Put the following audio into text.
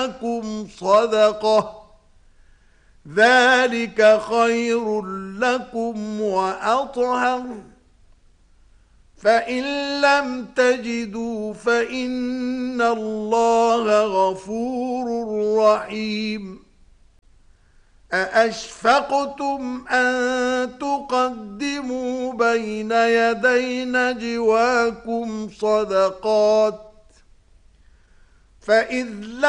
لكم صدقة ذلك خير لكم وأطهر فإن لم تجدوا فإن الله غفور رحيم أأشفقتم أن تقدموا بين يدي نجواكم صدقات فإذ